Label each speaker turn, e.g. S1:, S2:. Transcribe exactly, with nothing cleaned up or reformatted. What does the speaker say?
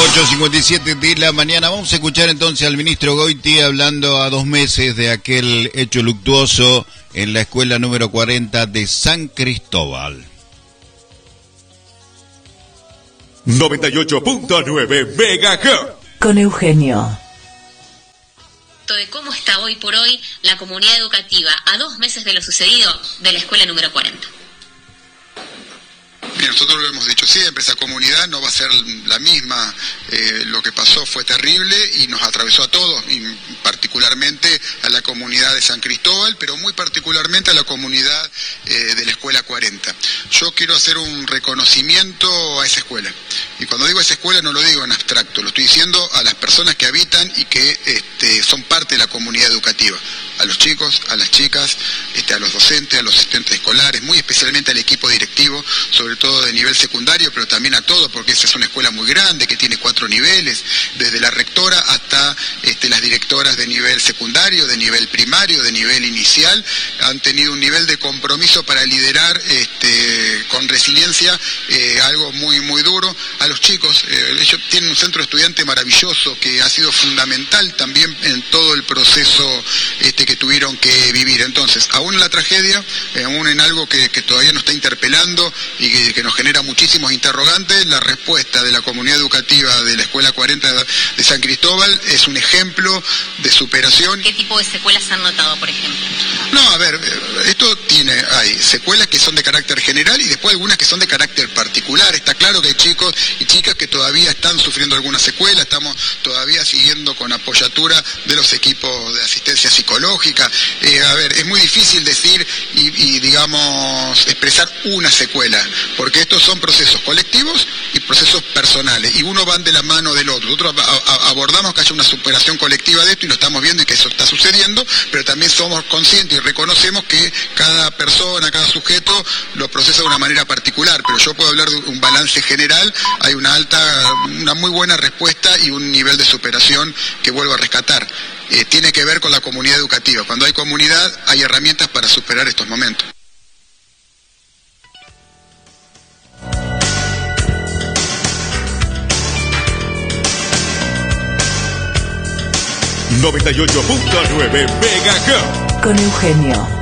S1: ocho cincuenta y siete de la mañana. Vamos a escuchar entonces al ministro Goiti hablando a dos meses de aquel hecho luctuoso en la escuela número cuarenta de San Cristóbal.
S2: noventa y ocho punto nueve Megahertz.
S3: Con Eugenio.
S4: De cómo está hoy por hoy la comunidad educativa a dos meses de lo sucedido de la escuela número cuarenta.
S5: Bien, nosotros lo hemos dicho siempre, esa comunidad no va a ser la misma, eh, lo que pasó fue terrible y nos atravesó a todos, y particularmente a la comunidad de San Cristóbal, pero muy particularmente a la comunidad eh, de la escuela cuarenta. Yo quiero hacer un reconocimiento a esa escuela, y cuando digo a esa escuela no lo digo en abstracto, lo estoy diciendo a las personas que habitan y que este, son parte de la comunidad educativa, a los chicos, a las chicas, este, a los docentes, a los asistentes escolares, muy especialmente al equipo directivo, sobre todo de nivel secundario, pero también a todo, porque esa es una escuela muy grande que tiene cuatro niveles, desde la rectora hasta este, las directoras de nivel secundario, de nivel primario, de nivel inicial, han tenido un nivel de compromiso para liderar este, con resiliencia eh, algo muy muy duro a los chicos. Eh, ellos tienen un centro de estudiantes maravilloso que ha sido fundamental también en todo el proceso este, que tuvieron que vivir. Entonces, aún en la tragedia, eh, aún en algo que, que todavía nos está interpelando y que, que nos genera muchísimos interrogantes, la respuesta de la comunidad educativa de la Escuela cuarenta de San Cristóbal es un ejemplo de superación.
S4: ¿Qué tipo de secuelas han notado, por ejemplo?
S5: No, a ver, esto tiene, hay secuelas que son de carácter general y después algunas que son de carácter particular. Está claro que hay chicos y chicas que todavía están sufriendo alguna secuela, estamos todavía siguiendo con apoyatura de los equipos de asistencia psicológica. Eh, a ver, es muy difícil decir y, y, digamos, expresar una secuela, porque estos son procesos colectivos y procesos personales, y uno van de la mano del otro. Nosotros a, a, abordamos que haya una superación colectiva de esto y lo estamos viendo y que eso está sucediendo, pero también somos conscientes y reconocemos que cada persona, cada sujeto lo procesa de una manera particular, pero yo puedo hablar de un balance general. Hay una alta, una muy buena respuesta y un nivel de superación que vuelvo a rescatar. Eh, tiene que ver con la comunidad educativa. Cuando hay comunidad, hay herramientas para superar estos momentos.
S2: noventa y ocho punto nueve Megahertz.
S3: Con Eugenio.